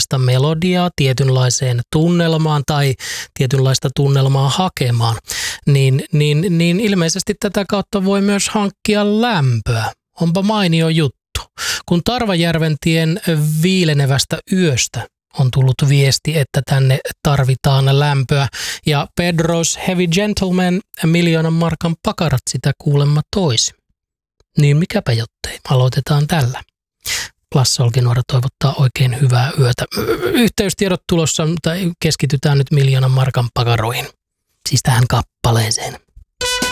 tietynlaista melodiaa, tietynlaiseen tunnelmaan tai tietynlaista tunnelmaa hakemaan, niin ilmeisesti tätä kautta voi myös hankkia lämpöä. Onpa mainio juttu. Kun Tarvajärventien viilenevästä yöstä on tullut viesti, että tänne tarvitaan lämpöä ja Pedro's Heavy Gentleman 1 000 000 markan pakarat sitä kuulemma toisi. Niin mikäpä jottei, aloitetaan tällä. Lasse Olkinuora toivottaa oikein hyvää yötä. Yhteystiedot tulossa, mutta keskitytään nyt 1 000 000 markan pakaroihin. Siis tähän kappaleeseen.